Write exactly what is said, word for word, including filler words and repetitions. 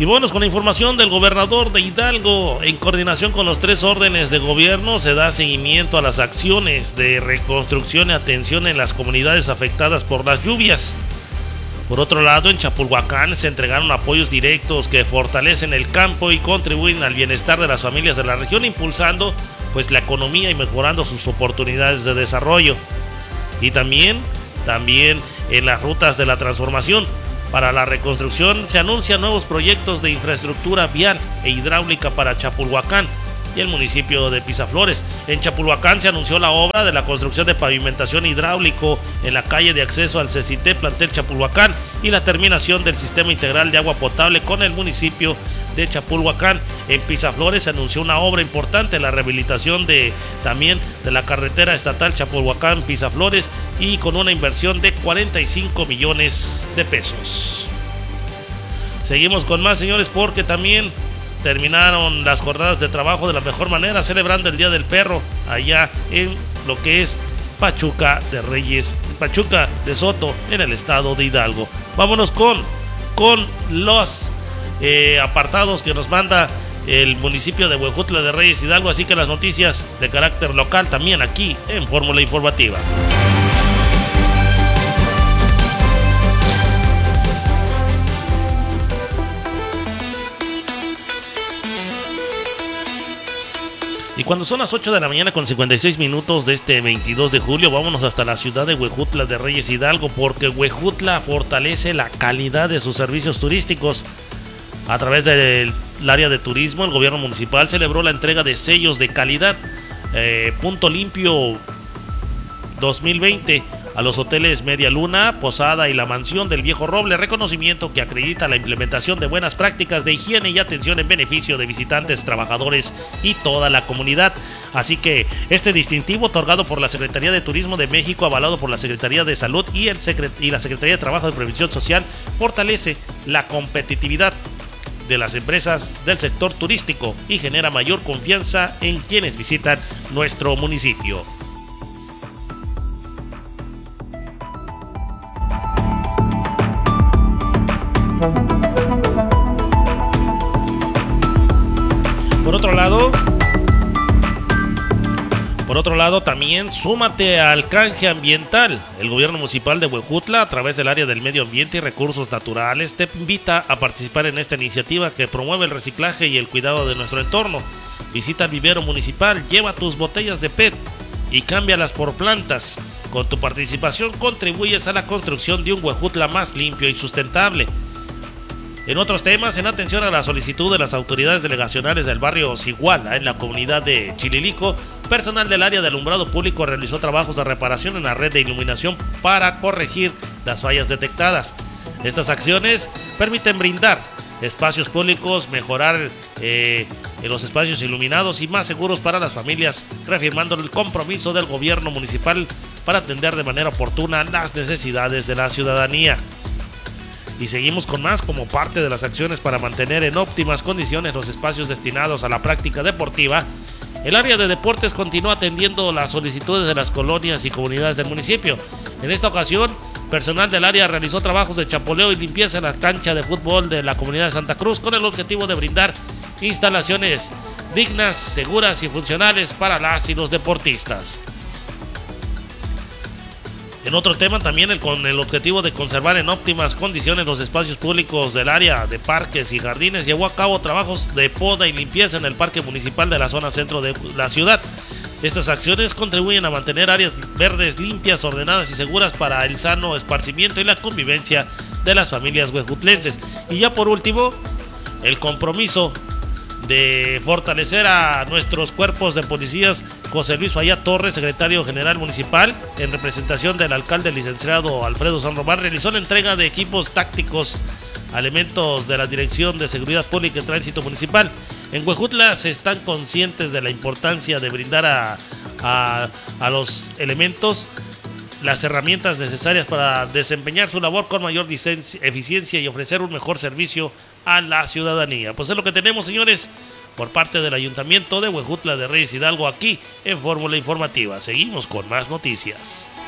Y vámonos con la información del gobernador de Hidalgo. En coordinación con los tres órdenes de gobierno se da seguimiento a las acciones de reconstrucción y atención en las comunidades afectadas por las lluvias. Por otro lado, en Chapulhuacán se entregaron apoyos directos que fortalecen el campo y contribuyen al bienestar de las familias de la región, impulsando pues la economía y mejorando sus oportunidades de desarrollo. Y también, también en las rutas de la transformación. Para la reconstrucción se anuncian nuevos proyectos de infraestructura vial e hidráulica para Chapulhuacán y el municipio de Pisaflores. En Chapulhuacán se anunció la obra de la construcción de pavimentación hidráulico en la calle de acceso al CECITE plantel Chapulhuacán y la terminación del sistema integral de agua potable con el municipio de Chapulhuacán. En Pisaflores se anunció una obra importante, la rehabilitación de también de la carretera estatal Chapulhuacán-Pisaflores y con una inversión de cuarenta y cinco millones de pesos. Seguimos con más, señores, porque también terminaron las jornadas de trabajo de la mejor manera, celebrando el Día del Perro allá en lo que es Pachuca de Reyes, Pachuca de Soto, en el estado de Hidalgo. Vámonos con, con los eh, apartados que nos manda el municipio de Huejutla de Reyes, Hidalgo, así que las noticias de carácter local también aquí en Fórmula Informativa. Y cuando son las ocho de la mañana con cincuenta y seis minutos de este veintidós de julio, vámonos hasta la ciudad de Huejutla de Reyes, Hidalgo, porque Huejutla fortalece la calidad de sus servicios turísticos. A través del área de turismo, el gobierno municipal celebró la entrega de sellos de calidad eh, Punto Limpio dos mil veinte a los hoteles Media Luna, Posada y la Mansión del Viejo Roble, reconocimiento que acredita la implementación de buenas prácticas de higiene y atención en beneficio de visitantes, trabajadores y toda la comunidad. Así que este distintivo, otorgado por la Secretaría de Turismo de México, avalado por la Secretaría de Salud y, el Secret- y la Secretaría de Trabajo y Previsión Social, fortalece la competitividad de las empresas del sector turístico y genera mayor confianza en quienes visitan nuestro municipio. Por otro lado, por otro lado, también súmate al canje ambiental. El gobierno municipal de Huejutla, a través del área del medio ambiente y recursos naturales, te invita a participar en esta iniciativa que promueve el reciclaje y el cuidado de nuestro entorno. Visita el vivero municipal, lleva tus botellas de P E T y cámbialas por plantas. Con tu participación contribuyes a la construcción de un Huejutla más limpio y sustentable. En otros temas, en atención a la solicitud de las autoridades delegacionales del barrio Ciguala, en la comunidad de Chililico, personal del área de alumbrado público realizó trabajos de reparación en la red de iluminación para corregir las fallas detectadas. Estas acciones permiten brindar espacios públicos, mejorar eh, los espacios iluminados y más seguros para las familias, reafirmando el compromiso del gobierno municipal para atender de manera oportuna las necesidades de la ciudadanía. Y seguimos con más. Como parte de las acciones para mantener en óptimas condiciones los espacios destinados a la práctica deportiva, el área de deportes continúa atendiendo las solicitudes de las colonias y comunidades del municipio. En esta ocasión, personal del área realizó trabajos de chapoleo y limpieza en la cancha de fútbol de la comunidad de Santa Cruz, con el objetivo de brindar instalaciones dignas, seguras y funcionales para las y los deportistas. En otro tema, también el, con el objetivo de conservar en óptimas condiciones los espacios públicos del área de parques y jardines, llevó a cabo trabajos de poda y limpieza en el parque municipal de la zona centro de la ciudad. Estas acciones contribuyen a mantener áreas verdes limpias, ordenadas y seguras para el sano esparcimiento y la convivencia de las familias huejutlenses. Y ya por último, el compromiso de fortalecer a nuestros cuerpos de policías. José Luis Fayad Torres, secretario general municipal, en representación del alcalde licenciado Alfredo San Román, realizó la entrega de equipos tácticos a elementos de la Dirección de Seguridad Pública y Tránsito Municipal. En Huejutla se están conscientes de la importancia de brindar a, a, a los elementos las herramientas necesarias para desempeñar su labor con mayor eficiencia y ofrecer un mejor servicio a la ciudadanía. Pues es lo que tenemos, señores, por parte del Ayuntamiento de Huejutla de Reyes, Hidalgo, aquí en Fórmula Informativa. Seguimos con más noticias.